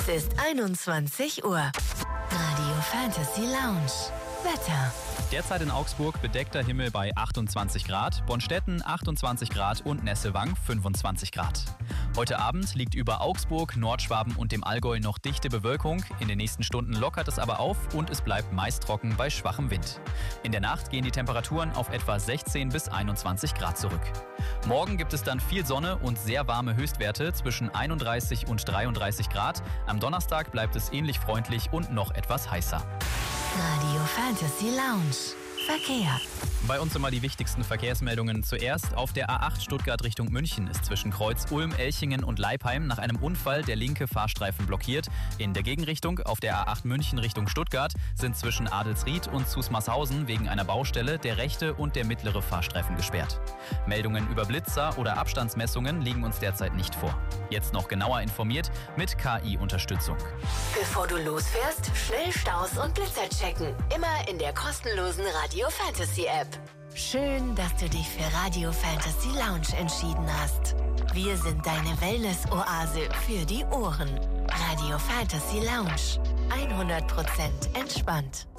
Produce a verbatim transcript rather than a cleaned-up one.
Es ist einundzwanzig Uhr. Radio Fantasy Lounge. Wetter. Derzeit in Augsburg bedeckter Himmel bei achtundzwanzig Grad, Bonstetten achtundzwanzig Grad und Nesselwang fünfundzwanzig Grad. Heute Abend liegt über Augsburg, Nordschwaben und dem Allgäu noch dichte Bewölkung. In den nächsten Stunden lockert es aber auf und es bleibt meist trocken bei schwachem Wind. In der Nacht gehen die Temperaturen auf etwa sechzehn bis einundzwanzig Grad zurück. Morgen gibt es dann viel Sonne und sehr warme Höchstwerte zwischen einunddreißig und dreiunddreißig Grad. Am Donnerstag bleibt es ähnlich freundlich und noch etwas heißer. Radio Fantasy Lounge. Verkehr. Bei uns immer die wichtigsten Verkehrsmeldungen. Zuerst auf der A acht Stuttgart Richtung München ist zwischen Kreuz Ulm, Elchingen und Leipheim nach einem Unfall der linke Fahrstreifen blockiert. In der Gegenrichtung auf der A acht München Richtung Stuttgart sind zwischen Adelsried und Zusmarshausen wegen einer Baustelle der rechte und der mittlere Fahrstreifen gesperrt. Meldungen über Blitzer oder Abstandsmessungen liegen uns derzeit nicht vor. Jetzt noch genauer informiert mit K I-Unterstützung. Bevor du losfährst, schnell Staus und Blitzer checken. Immer in der kostenlosen Radio Fantasy App. Schön, dass du dich für Radio Fantasy Lounge entschieden hast. Wir sind deine Wellness-Oase für die Ohren. Radio Fantasy Lounge. hundert Prozent entspannt.